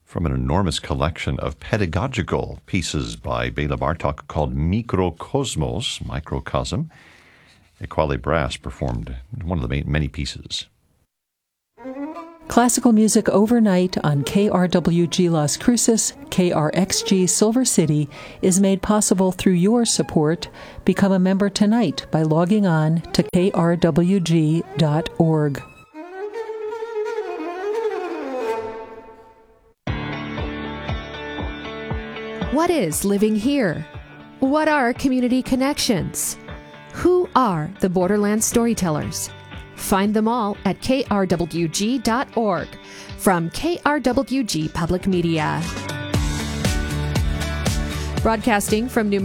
from an enormous collection of pedagogical pieces by Bela Bartok called Mikrokosmos, Microcosm. Equale Brass performed one of the many pieces. Classical music overnight on KRWG Las Cruces, KRXG Silver City is made possible through your support. Become a member tonight by logging on to krwg.org. What is living here? What are community connections? Who are the Borderland storytellers? Find them all at krwg.org. From KRWG Public Media. Broadcasting from New